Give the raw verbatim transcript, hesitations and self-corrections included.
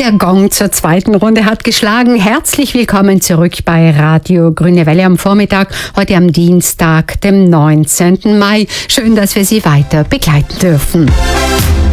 Der Gong zur zweiten Runde hat geschlagen. Herzlich willkommen zurück bei Radio Grüne Welle am Vormittag, heute am Dienstag, dem neunzehnten Mai. Schön, dass wir Sie weiter begleiten dürfen.